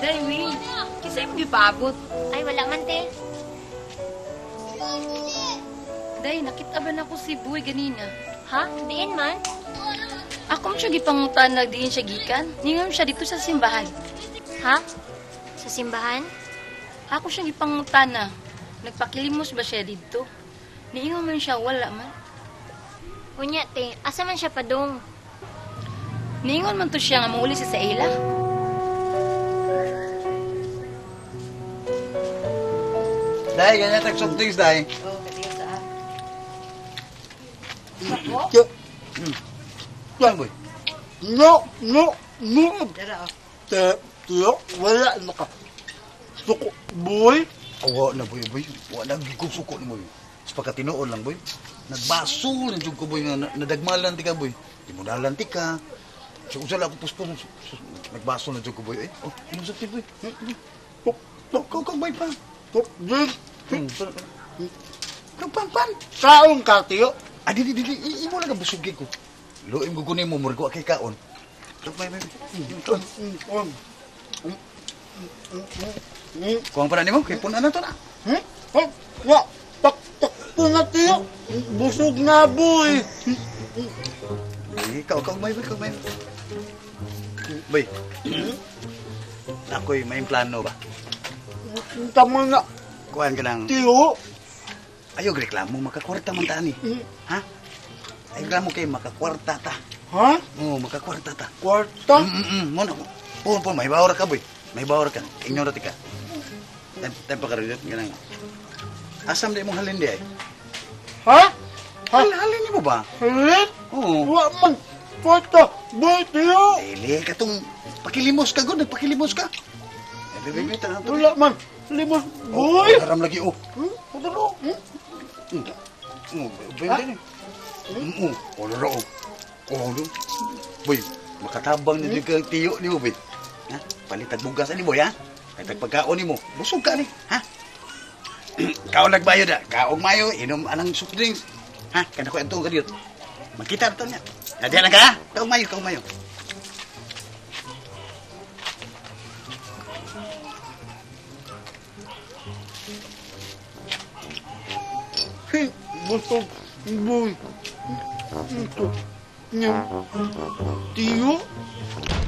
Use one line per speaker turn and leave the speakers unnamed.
Day, Will. Kisa'y mo gipabot.
Ay, wala man, te.
Day, nakita ba na ko si Boy ganina?
Ha? Diin man?
Ako mo siya gipangutan na diin siya gikan. Ningon siya dito sa simbahan.
Ha? Sa simbahan?
Ako siya gipangutan na. Nagpakilimos ba siya dito? Niingon man siya, wala man.
Unya, te. Asa man siya padong?
Niingon man to siya nga mauli siya sa ila.
Day, ganyan tag soft drinks, Day.
Oh, katiyo sa
Yo. Yan, boy.
No.
Dara,
Tiyo, wala na ka. Suko, boy.
Awa na, boy. Wala na gigusuko ni boy. Sa pagkatinuon lang, boy. Nagbaso na dyan ko, boy. Nadagmalan ti ka, boy. Di mo nalanti ka. Siya usala ako puspon. Nagbaso na dyan ko, boy. Oh, inusap ti, boy. Kau, boy, pa.
Drink.
Pan.
Kaon ka, tiyo.
Di. Imo lang ang busugin ko. Luim ko kunin mo, murgo kay kaon. Bay. Kuang pa na mo, kay punan na to na.
Wa, takpo na, tiyo. Busog na, boy.
Ikaw, may. Bay. Ako'y may plano ba?
Tama na,
Kuhan ka ng...
tiyo.
Ayaw, reklamo, makakwarta man ta ni. Ha? Ayaw, reklamo kayo, makakwarta ta.
Ha?
Oo, makakwarta ta.
Kwarta?
Muna ko. Po, may bawar ka, boy. May bawar ka. Inyo rati ka. Tayo pa karoon, ganang. Asam di mong halin di ay.
Ha?
Halin niyo mo ba?
Halit?
Oo.
Wa man. Kwarta, boy, tiyo.
Dili, katong pakilimos ka, good. Nagpakilimos ka. Bibibita na to.
Wala man. Limos, boy.
Haram lagi, oh. Padalo. Bende ni. Wala oh. Boy, makatabang na dyan kang tiyo ni mo, boy. Ha? Palitag bugas ni boy, ha? Palitag pagkaon ni mo. Busog ka ni, ha? Kaon nagbayo da. Kaong mayo, inom anang soft drinks. Ha? Kana ko entong ka dito. Magkita na to niya. Nadiyan na ka, ha? Kaong mayo.
Busog, boy. Ito. Tiyo.